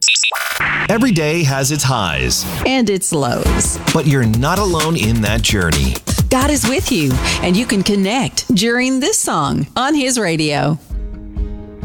Every day has its highs, And its lows. but you're not alone in that journey. God is with you, and you can connect during this song on His radio.